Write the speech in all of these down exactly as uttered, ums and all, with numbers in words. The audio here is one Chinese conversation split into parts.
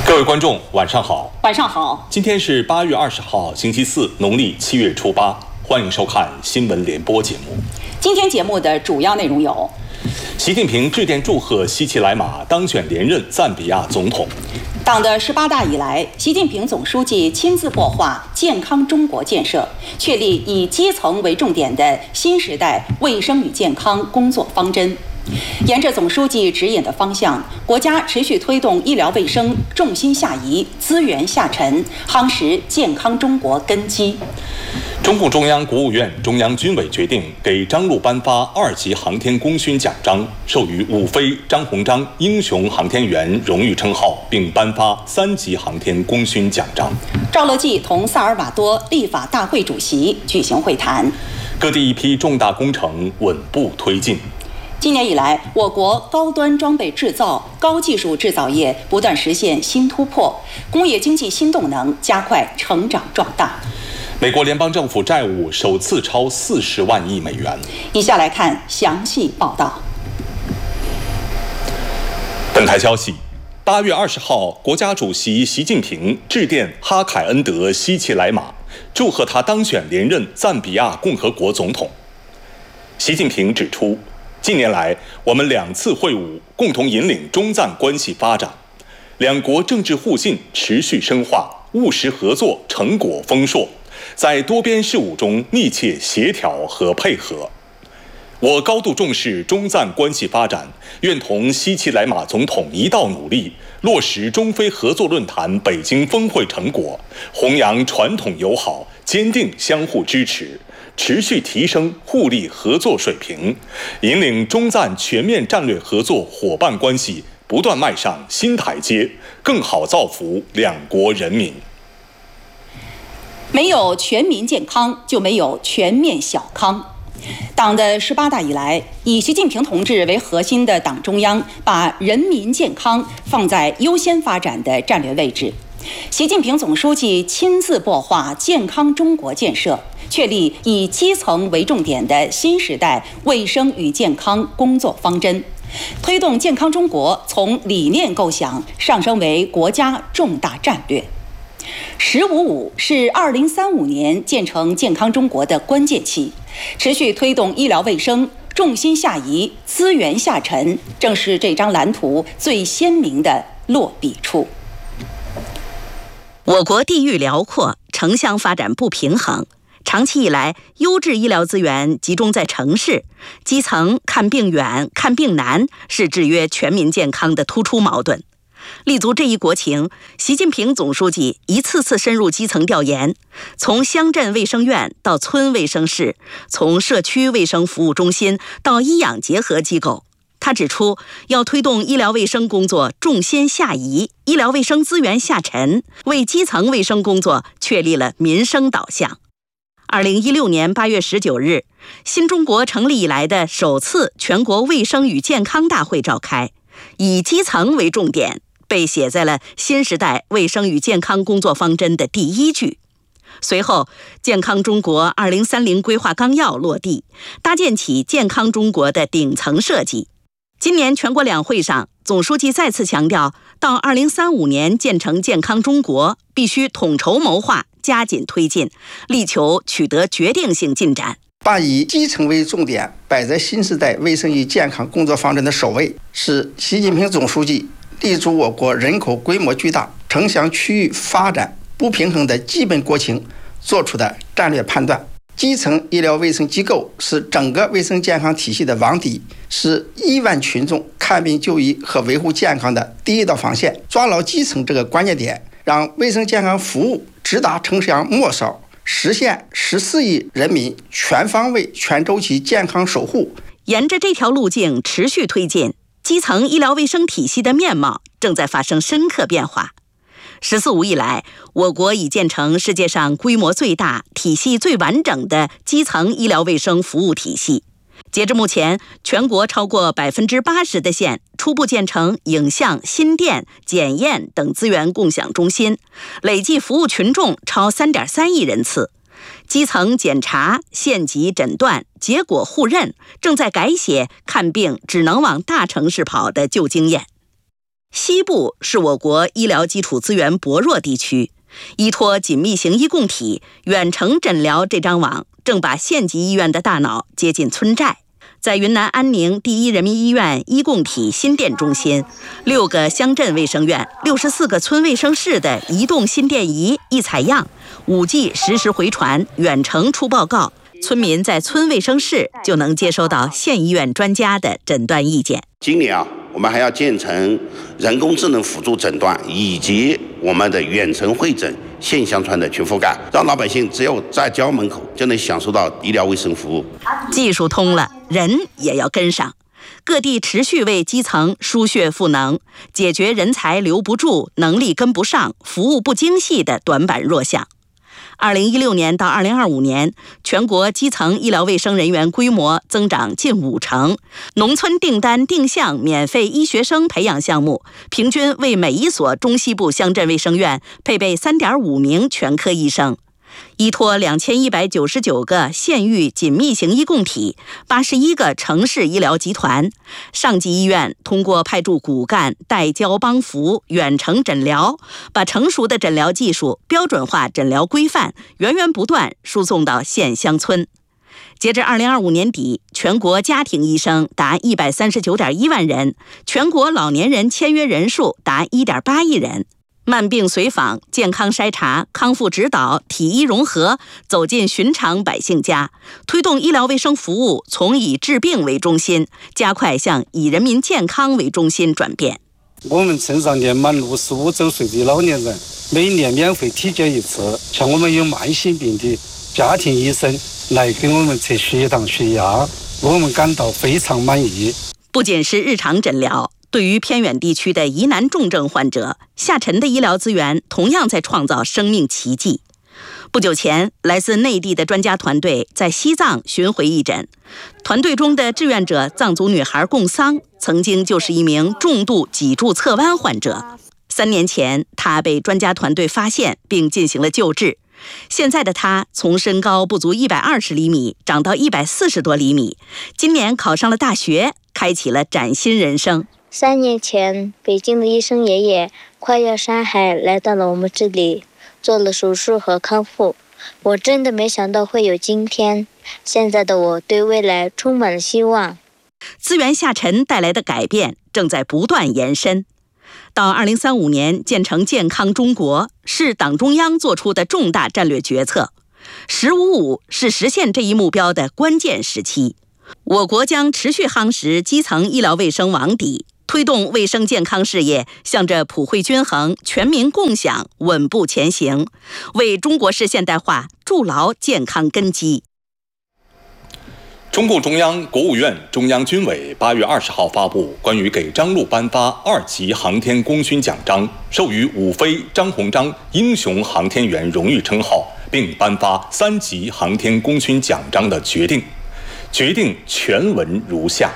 各位观众，晚上好。 晚上好。 今天是八月二十号，星期四，农历七月初八。欢迎收看新闻联播节目。 今天节目的主要内容有： 习近平致电祝贺西奇莱马当选连任赞比亚总统； 党的十八大以来，习近平总书记亲自擘画健康中国建设，确立以基层为重点的新时代卫生与健康工作方针。沿着总书记指引的方向，国家持续推动医疗卫生重心下移、资源下沉，夯实健康中国根基。 中共中央、国务院、中央军委决定给张陆颁发二级航天功勋奖章，授予伍飞、张鸿章英雄航天员荣誉称号，并颁发三级航天功勋奖章。 赵乐际同萨尔瓦多立法大会主席举行会谈。 各地一批重大工程稳步推进。 今年以来，我国高端装备制造、高技术制造业不断实现新突破，工业经济新动能加快成长壮大。 美国联邦政府债务首次超四十万亿美元。 以下来看详细报道。 本台消息，八月二十号，国家主席习近平致电哈凯恩德·西奇莱马，祝贺他当选连任赞比亚共和国总统。习近平指出，近年来，我们两次会晤共同引领中赞关系发展，两国政治互信持续深化，务实合作成果丰硕，在多边事务中密切协调和配合。我高度重视中赞关系发展，愿同西奇莱马总统一道努力，落实中非合作论坛北京峰会成果，弘扬传统友好，坚定相互支持，持续提升互利合作水平，引领中赞全面战略合作伙伴关系不断迈上新台阶，更好造福两国人民。 没有全民健康，就没有全面小康。党的十八大以来，以习近平同志为核心的党中央把人民健康放在优先发展的战略位置。习近平总书记亲自擘画健康中国建设，确立以基层为重点的新时代卫生与健康工作方针，推动健康中国从理念构想上升为国家重大战略。十五五是二零三五年建成健康中国的关键期，持续推动医疗卫生重心下移、资源下沉，正是这张蓝图最鲜明的落笔处。 我国地域辽阔，城乡发展不平衡，长期以来，优质医疗资源集中在城市，基层看病远、看病难，是制约全民健康的突出矛盾。立足这一国情，习近平总书记一次次深入基层调研，从乡镇卫生院到村卫生室，从社区卫生服务中心到医养结合机构。他指出，要推动医疗卫生工作重心下移，医疗卫生资源下沉，为基层卫生工作确立了民生导向。二零一六年八月十九日，新中国成立以来的首次全国卫生与健康大会召开，以基层为重点，被写在了新时代卫生与健康工作方针的第一句。随后，健康中国二零三零规划纲要落地，搭建起健康中国的顶层设计。今年全国两会上，总书记再次强调，到二零三五年建成健康中国，必须统筹谋划，加紧推进，力求取得决定性进展。 把以基层为重点摆在新时代卫生与健康工作方针的首位，是习近平总书记立足我国人口规模巨大、城乡区域发展不平衡的基本国情做出的战略判断。基层医疗卫生机构是整个卫生健康体系的网底，是亿万群众看病就医和维护健康的第一道防线。抓牢基层这个关键点，让卫生健康服务直达城乡末梢，实现十四亿人民全方位、全周期健康守护。 沿着这条路径持续推进，基层医疗卫生体系的面貌正在发生深刻变化。十四五以来，我国已建成世界上规模最大、体系最完整的基层医疗卫生服务体系。截至目前，全国超过百分之八十的县初步建成影像、心电、检验等资源共享中心，累计服务群众超三点三亿人次。基层检查、县级诊断、结果互认，正在改写看病只能往大城市跑的旧经验。 西部是我国医疗基础资源薄弱地区，依托紧密型医共体远程诊疗这张网，正把县级医院的大脑接进村寨。在云南安宁第一人民医院医共体新店中心，六个乡镇卫生院、六十四个村卫生室的移动心电仪一采样，五 G 实时回传，远程出报告，村民在村卫生室就能接收到县医院专家的诊断意见。 今年啊，我们还要建成人工智能辅助诊断以及我们的远程会诊、县乡村的全覆盖，让老百姓只有在家门口就能享受到医疗卫生服务。 技术通了，人也要跟上。各地持续为基层输血赋能，解决人才留不住、能力跟不上、服务不精细的短板弱项。二零一六年到二零二五年，全国基层医疗卫生人员规模增长近五成，农村订单定向免费医学生培养项目，平均为每一所中西部乡镇卫生院配备 三点五 名全科医生。依托两千一百九十九个县域紧密型医共体、八十一个城市医疗集团，上级医院通过派驻骨干、代交帮扶、远程诊疗，把成熟的诊疗技术、标准化诊疗规范源源不断输送到县乡村。截至二零二五年底，全国家庭医生达一百三十九点一万人，全国老年人签约人数达一点八亿人。慢病随访、健康筛查、康复指导、体医融合，走进寻常百姓家，推动医疗卫生服务从以治病为中心，加快向以人民健康为中心转变。 我们村上年满六十五周岁的老年人每年免费体检一次，像我们有慢性病的家庭医生来给我们测血糖、血压，我们感到非常满意。 不仅是日常诊疗，对于偏远地区的疑难重症患者，下沉的医疗资源同样在创造生命奇迹。不久前，来自内地的专家团队在西藏巡回义诊，团队中的志愿者藏族女孩贡桑，曾经就是一名重度脊柱侧弯患者。三年前，她被专家团队发现并进行了救治。现在的她从身高不足一百二十厘米长到一百四十多厘米，今年考上了大学，开启了崭新人生。 三年前，北京的医生爷爷跨越山海来到了我们这里，做了手术和康复。我真的没想到会有今天，现在的我对未来充满了希望。 资源下沉带来的改变正在不断延伸。到二零三五年建成健康中国，是党中央做出的重大战略决策。十五五是实现这一目标的关键时期。我国将持续夯实基层医疗卫生网底，推动卫生健康事业向着普惠均衡、全民共享稳步前行，为中国式现代化筑牢健康根基。 中共中央、国务院、中央军委八月二十号发布关于给张陆颁发二级航天功勋奖章，授予伍飞、张鸿章英雄航天员荣誉称号，并颁发三级航天功勋奖章的决定。决定全文如下。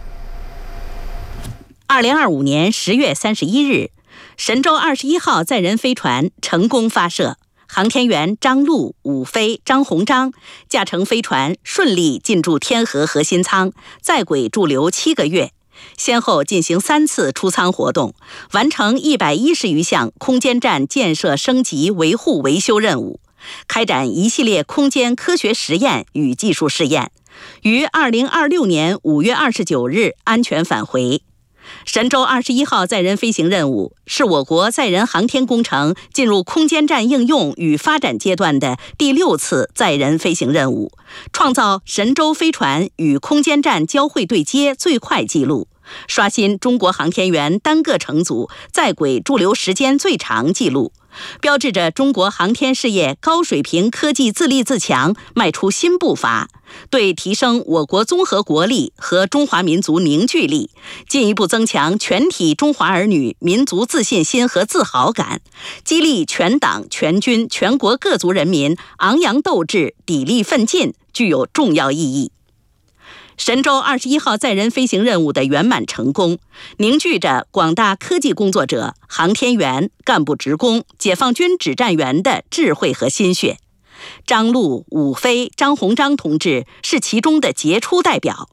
二零二五年十月三十一日，神舟二十一号载人飞船成功发射，航天员张陆、伍飞、张鸿章驾乘飞船顺利进驻天河核心舱，在轨驻留七个月，先后进行三次出舱活动，完成一百一十余项空间站建设升级、维护维修任务，开展一系列空间科学实验与技术试验，于二零二六年五月二十九日安全返回。神舟二十一号载人飞行任务是我国载人航天工程进入空间站应用与发展阶段的第六次载人飞行任务，创造神舟飞船与空间站交会对接最快纪录，刷新中国航天员单个乘组在轨驻留时间最长纪录，标志着中国航天事业高水平科技自立自强迈出新步伐，对提升我国综合国力和中华民族凝聚力，进一步增强全体中华儿女民族自信心和自豪感，激励全党全军全国各族人民昂扬斗志、砥砺奋进，具有重要意义。神舟二十一号载人飞行任务的圆满成功，凝聚着广大科技工作者、航天员、干部职工、解放军指战员的智慧和心血。张陆、伍飞、张鸿章同志是其中的杰出代表。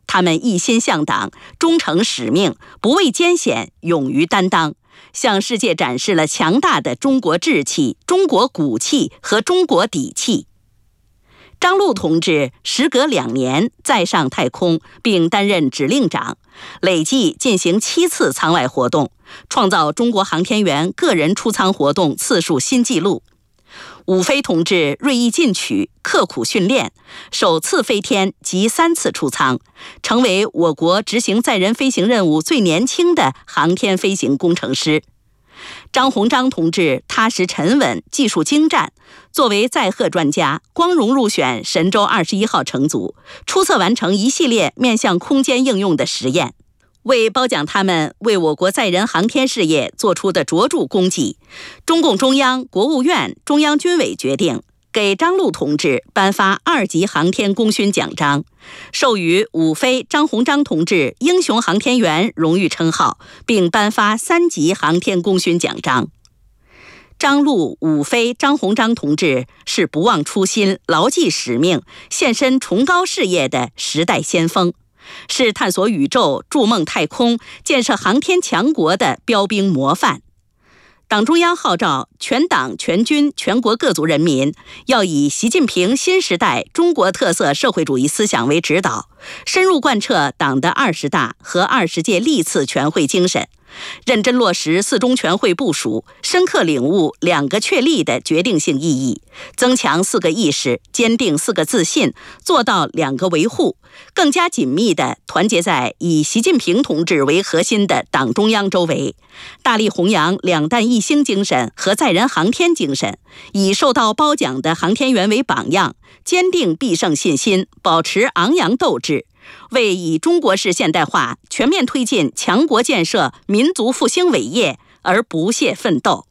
他们一心向党，忠诚使命，不畏艰险，勇于担当，向世界展示了强大的中国志气、中国骨气和中国底气。张陆同志时隔两年再上太空，并担任指令长，累计进行七次舱外活动，创造中国航天员个人出舱活动次数新纪录。伍飞同志锐意进取，刻苦训练，首次飞天及三次出舱，成为我国执行载人飞行任务最年轻的航天飞行工程师。张鸿章同志踏实沉稳，技术精湛，作为载荷专家，光荣入选神舟二十一号乘组，出色完成一系列面向空间应用的实验。为褒奖他们为我国载人航天事业做出的卓著功绩，中共中央、国务院、中央军委决定给张陆同志颁发二级航天功勋奖章，授予伍飞、张鸿章同志英雄航天员荣誉称号，并颁发三级航天功勋奖章。张陆、伍飞、张鸿章同志是不忘初心、牢记使命、献身崇高事业的时代先锋，是探索宇宙、筑梦太空、建设航天强国的标兵模范。党中央号召全党全军全国各族人民要以习近平新时代中国特色社会主义思想为指导，深入贯彻党的二十大和二十届历次全会精神，认真落实四中全会部署，深刻领悟两个确立的决定性意义，增强四个意识，坚定四个自信，做到两个维护，更加紧密地团结在以习近平同志为核心的党中央周围，大力弘扬两弹一星精神和载人航天精神，以受到褒奖的航天员为榜样，坚定必胜信心，保持昂扬斗志，为以中国式现代化全面推进强国建设、民族复兴伟业而不懈奋斗。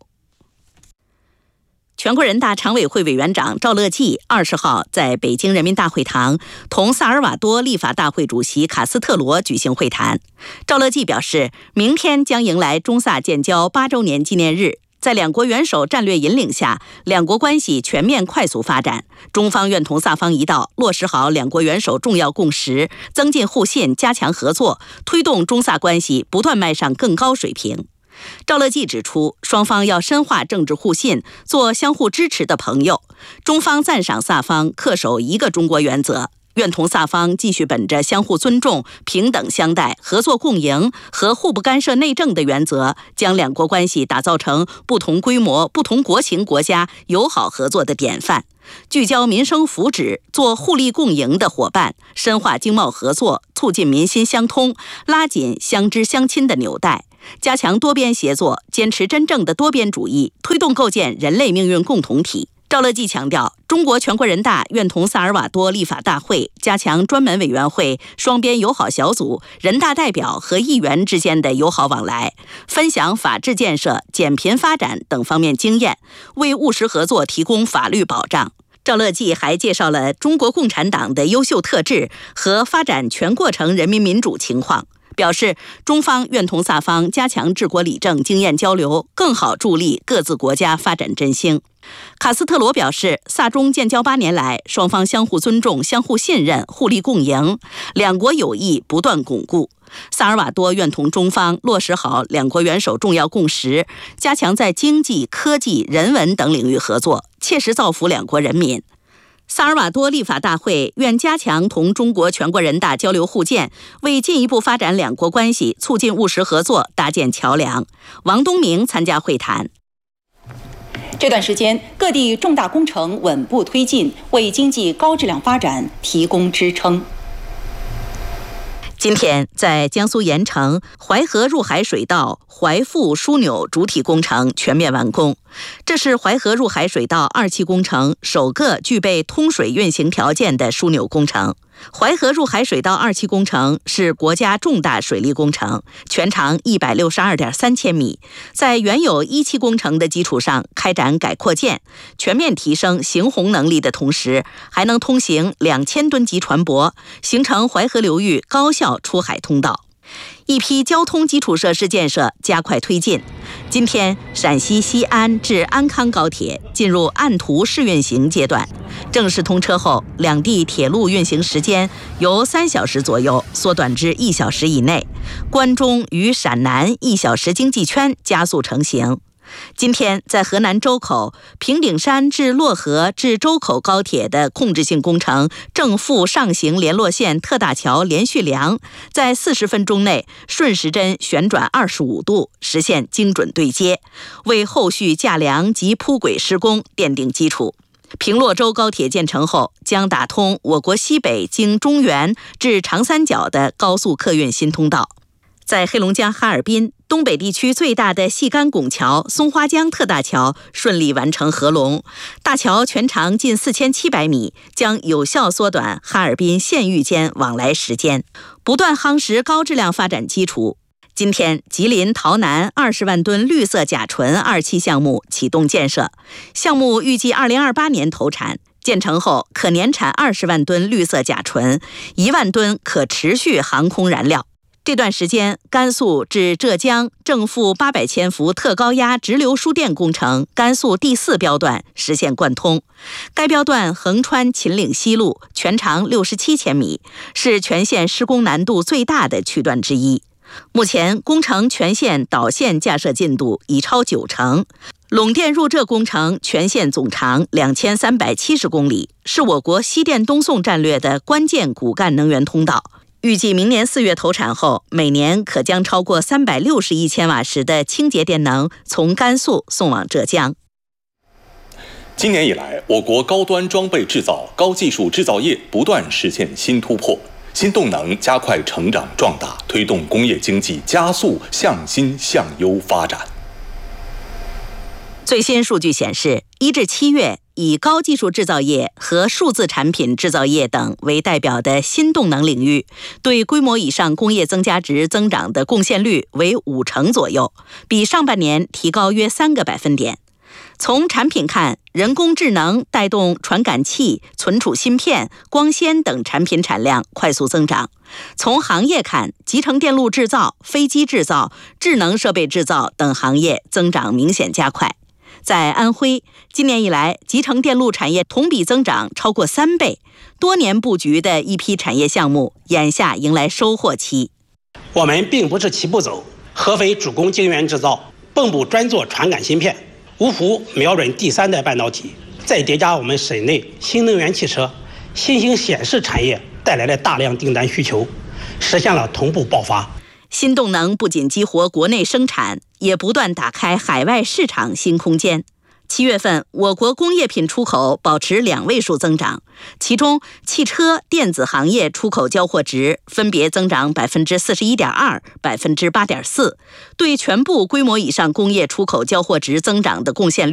全国人大常委会委员长赵乐际二十号在北京人民大会堂同萨尔瓦多立法大会主席卡斯特罗举行会谈。赵乐际表示，明天将迎来中萨建交八周年纪念日，在两国元首战略引领下，两国关系全面快速发展。中方愿同萨方一道，落实好两国元首重要共识，增进互信，加强合作，推动中萨关系不断迈上更高水平。赵乐际指出，双方要深化政治互信，做相互支持的朋友。中方赞赏萨方恪守一个中国原则，愿同萨方继续本着相互尊重、平等相待、合作共赢和互不干涉内政的原则，将两国关系打造成不同规模、不同国情国家友好合作的典范，聚焦民生福祉，做互利共赢的伙伴，深化经贸合作，促进民心相通，拉紧相知相亲的纽带，加强多边协作，坚持真正的多边主义，推动构建人类命运共同体。赵乐际强调，中国全国人大愿同萨尔瓦多立法大会加强专门委员会、双边友好小组、人大代表和议员之间的友好往来，分享法治建设、减贫发展等方面经验，为务实合作提供法律保障。赵乐际还介绍了中国共产党的优秀特质和发展全过程人民民主情况，表示中方愿同萨方加强治国理政经验交流，更好助力各自国家发展振兴。卡斯特罗表示，萨中建交八年来，双方相互尊重、相互信任、互利共赢，两国友谊不断巩固。萨尔瓦多愿同中方落实好两国元首重要共识，加强在经济、科技、人文等领域合作，切实造福两国人民。萨尔瓦多立法大会愿加强同中国全国人大交流互鉴，为进一步发展两国关系、促进务实合作搭建桥梁。王东明参加会谈。 这段时间，各地重大工程稳步推进，为经济高质量发展提供支撑。 今天，在江苏盐城，淮河入海水道淮阜枢纽主体工程全面完工。这是淮河入海水道二期工程首个具备通水运行条件的枢纽工程。淮河入海水道二期工程是国家重大水利工程，全长一百六十二点三千米，在原有一期工程的基础上开展改扩建，全面提升行洪能力的同时，还能通行两千吨级船舶，形成淮河流域高效出海通道。一批交通基础设施建设加快推进。今天，陕西西安至安康高铁进入按图试运行阶段， 正式通车后，两地铁路运行时间由三小时左右缩短至一小时以内，关中与陕南一小时经济圈加速成型。今天，在河南周口平顶山至漯河至周口高铁的控制性工程正负上行联络线特大桥连续梁，在四十分钟内顺时针旋转二十五度，实现精准对接，为后续架梁及铺轨施工奠定基础。平洛州高铁建成后，将打通我国西北经中原至长三角的高速客运新通道。在黑龙江哈尔滨，东北地区最大的细干拱桥松花江特大桥顺利完成合龙，大桥全长近四千七百米，将有效缩短哈尔滨县域间往来时间，不断夯实高质量发展基础。今天，吉林洮南二十万吨绿色甲醇二期项目启动建设，项目预计二零二八年投产。建成后，可年产二十万吨绿色甲醇，一万吨可持续航空燃料。这段时间，甘肃至浙江正负八百千伏特高压直流输电工程甘肃第四标段实现贯通。该标段横穿秦岭西路，全长六十七千米，是全线施工难度最大的区段之一。目前，工程全线导线架设进度已超九成。陇电入浙工程全线总长两千三百七十公里，是我国西电东送战略的关键骨干能源通道。预计明年四月投产后，每年可将超过三百六十亿千瓦时的清洁电能从甘肃送往浙江。 今年以来，我国高端装备制造、高技术制造业不断实现新突破，新动能加快成长壮大，推动工业经济加速向新向优发展。 最新数据显示，一至七月，以高技术制造业和数字产品制造业等为代表的新动能领域，对规模以上工业增加值增长的贡献率为五成左右，比上半年提高约三个百分点。从产品看，人工智能带动传感器、存储芯片、光纤等产品产量快速增长。从行业看，集成电路制造、飞机制造、智能设备制造等行业增长明显加快。在安徽，今年以来，集成电路产业同比增长超过三倍，多年布局的一批产业项目，眼下迎来收获期。 我们并不是齐步走，合肥主攻晶圆制造，蚌埠专做传感芯片，芜湖瞄准第三代半导体，再叠加我们省内新能源汽车、新兴显示产业带来的大量订单需求，实现了同步爆发。 新动能不仅激活国内生产，也不断打开海外市场新空间。七月份，我国工业品出口保持两位数增长，其中汽车、电子行业出口交货值分别增长百分之四十一点二、百分之八点四，对全部规模以上工业出口交货值增长的贡献率